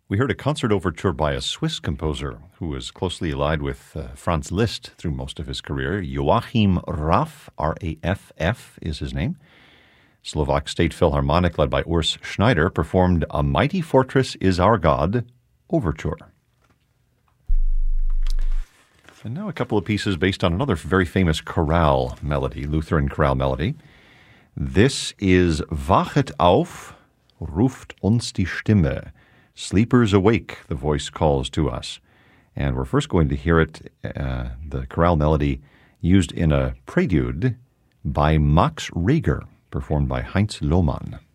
We heard a concert overture by a Swiss composer who was closely allied with Franz Liszt through most of his career. Joachim Raff, R-A-F-F is his name. Slovak State Philharmonic, led by Urs Schneider, performed A Mighty Fortress Is Our God overture. And now a couple of pieces based on another very famous chorale melody, Lutheran chorale melody. This is Wachet auf, ruft uns die Stimme. Sleepers awake, the voice calls to us. And we're first going to hear it, the chorale melody, used in a prelude by Max Reger, performed by Heinz Lohmann.